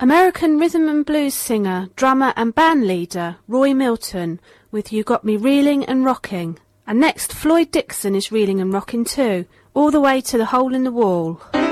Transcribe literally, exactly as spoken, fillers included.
American rhythm and blues singer, drummer and band leader Roy Milton with You Got Me Reeling and Rocking. And next, Floyd Dixon is reeling and rocking too, all the way to The Hole in the Wall.